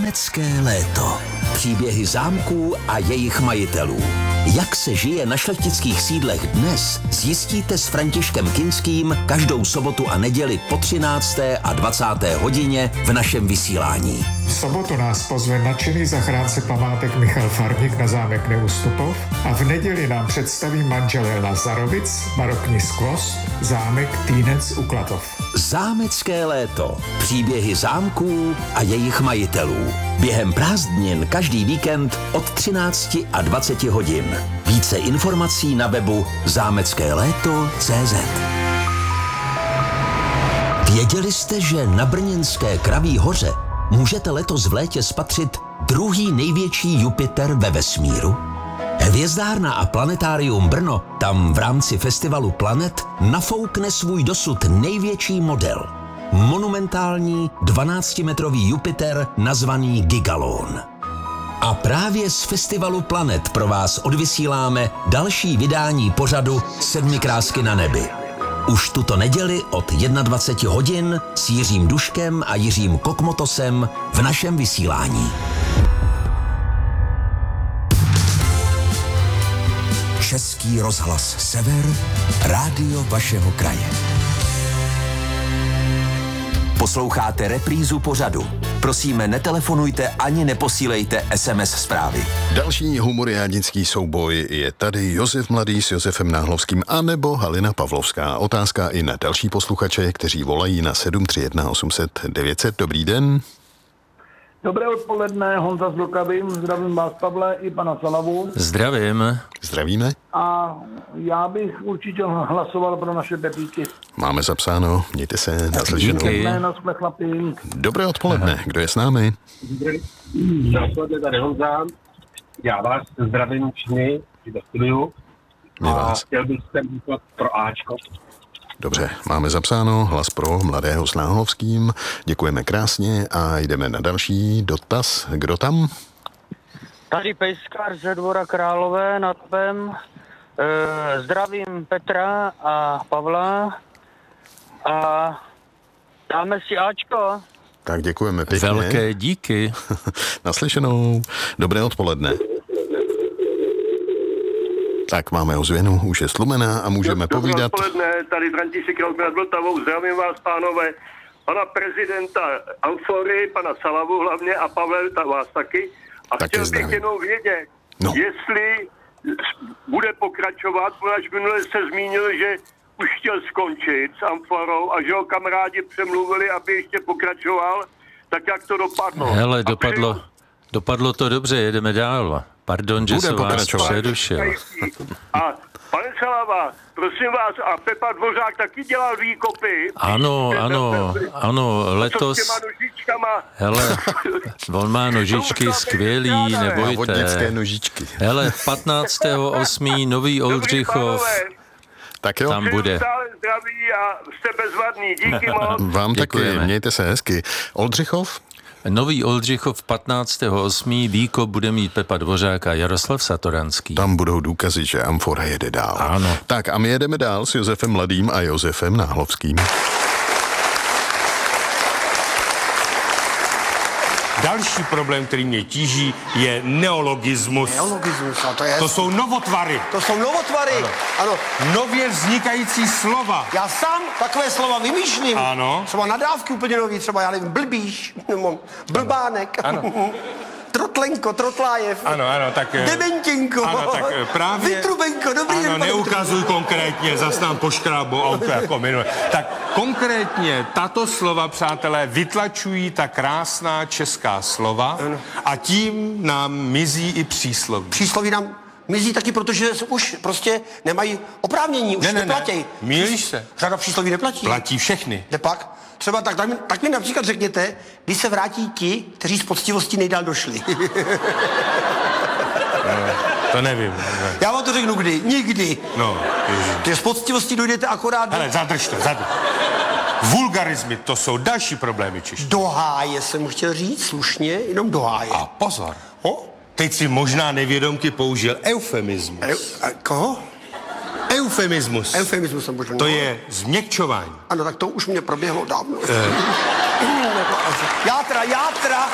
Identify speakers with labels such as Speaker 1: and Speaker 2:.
Speaker 1: Zámecké léto. Příběhy zámků a jejich majitelů. Jak se žije na šlechtických sídlech dnes, zjistíte s Františkem Kinským každou sobotu a neděli po 13. a 20. hodině v našem vysílání.
Speaker 2: V sobotu nás pozve nadšený zachránce památek Michal Farník na zámek Neustupov a v neděli nám představí manželé Lazarovic, barokní skvost, zámek Týnec u Klatov.
Speaker 1: Zámecké léto. Příběhy zámků a jejich majitelů. Během prázdnin každý víkend od 13 a 20 hodin. Více informací na webu zámeckéléto.cz. Věděli jste, že na brněnské Kraví hoře můžete letos v létě spatřit druhý největší Jupiter ve vesmíru? Hvězdárna a planetárium Brno tam v rámci festivalu Planet nafoukne svůj dosud největší model. Monumentální 12-metrový Jupiter nazvaný Gigalon. A právě z festivalu Planet pro vás odvysíláme další vydání pořadu 7 krásky na nebi. Už tuto neděli od 21 hodin s Jiřím Duškem a Jiřím Kokmotosem v našem vysílání. Český rozhlas Sever, rádio vašeho kraje. Posloucháte reprízu pořadu. Prosíme, netelefonujte ani neposílejte SMS zprávy.
Speaker 3: Další humoriádnický souboj je tady Josef Mladý s Josefem Náhlovským anebo Halina Pavlovská. Otázka i na další posluchače, kteří volají na 731 800 900. Dobrý den.
Speaker 4: Dobré odpoledne, Honza z Vlkavy, zdravím vás, Pavle, i pana Salavu.
Speaker 5: Zdravím.
Speaker 3: Zdravíme.
Speaker 4: A já bych určitě hlasoval pro naše Pepíky.
Speaker 3: Máme zapsáno, mějte se, naslyšenou. Dobré odpoledne, kdo je s námi?
Speaker 6: Dobré odpoledne, tady Honza. Já vás zdravím všechny do studiu. A chtěl bych se říkat pro Ačko.
Speaker 3: Dobře, máme zapsáno, hlas pro Mladého s Náhlovským. Děkujeme krásně a jdeme na další dotaz. Kdo tam?
Speaker 7: Tady Pejskar ze Dvora Králové nad Labem. Zdravím Petra a Pavla a dáme si Ačko.
Speaker 3: Tak děkujeme pěkně.
Speaker 5: Velké díky.
Speaker 3: Naslyšenou. Dobré odpoledne. Tak máme ozvěnu, už je slumená a můžeme povídat.
Speaker 6: Dobré odpoledne, tady František nad Vltavou, zdravím vás, pánové, pana prezidenta Amfory, pana Salavu hlavně a Pavel, vás taky. A chtěl bych jenom vědět, jestli bude pokračovat, protože minule se zmínil, že už chtěl skončit s Amforou a že ho kamarádi přemluvili, aby ještě pokračoval, tak jak to dopadlo?
Speaker 5: Hele, dopadlo to dobře, jedeme dál. Pardon, že jsem vás přerušil.
Speaker 6: A pane Salava, prosím vás, a Pepa Dvořák taky dělal výkopy.
Speaker 5: Ano, letos...
Speaker 6: S těma nožičkama.
Speaker 5: Hele, on má nožičky skvělý, nebojte.
Speaker 3: Vodnické nožičky.
Speaker 5: Hele, 15.8. Nový Oldřichov.
Speaker 3: Tak jo.
Speaker 6: Tam bude. Zdraví a jste bezvadný, díky moc.
Speaker 3: Vám taky, mějte se hezky. Oldřichov?
Speaker 5: Nový Oldřichov 15.8. výkop bude mít Pepa Dvořák a Jaroslav Satoranský.
Speaker 3: Tam budou důkazy, že Amfora jede dál.
Speaker 5: Ano.
Speaker 3: Tak a my jedeme dál s Josefem Mladým a Josefem Náhlovským.
Speaker 8: Další problém, který mě tíží, je neologismus.
Speaker 9: Neologismus, a
Speaker 8: to jsou novotvary.
Speaker 9: To jsou novotvary, ano.
Speaker 8: Nově vznikající slova.
Speaker 9: Já sám takové slova vymýšlím.
Speaker 8: Ano.
Speaker 9: Třeba nadávky úplně nový, třeba já nevím, blbíš, blbánek.
Speaker 8: Ano.
Speaker 9: Trotlenko, Trotlájev.
Speaker 8: Ano, tak...
Speaker 9: Dementinko.
Speaker 8: Ano, tak právě...
Speaker 9: Vytrubenko, dobrý den.
Speaker 8: Ano, neukazuj konkrétně, zas nám poškrábou auto jako minule. Tak konkrétně tato slova, přátelé, vytlačují ta krásná česká slova a tím nám mizí i přísloví.
Speaker 9: Přísloví nám mizí taky, protože už prostě nemají oprávnění, už neplatí.
Speaker 8: Ne. Mýlíš se.
Speaker 9: Řada přísloví neplatí.
Speaker 8: Platí všechny.
Speaker 9: Nepak? Třeba tak mi například řekněte, kdy se vrátí ti, kteří z poctivostí nejdál došli.
Speaker 8: To nevím.
Speaker 9: Já vám to řeknu kdy. Nikdy.
Speaker 8: No,
Speaker 9: že z poctivosti dojdete akorát...
Speaker 8: Hele, zadrž to. Vulgarizmy, to jsou další problémy češtiny.
Speaker 9: Do háje jsem chtěl říct, slušně, jenom do háje.
Speaker 8: A pozor. Teď si možná nevědomky použil eufemismus.
Speaker 9: Koho?
Speaker 8: Eufemismus.
Speaker 9: Eufemismus jsem možná.
Speaker 8: To je změkčování.
Speaker 9: Ano, tak to už mě proběhlo dávno. Játra.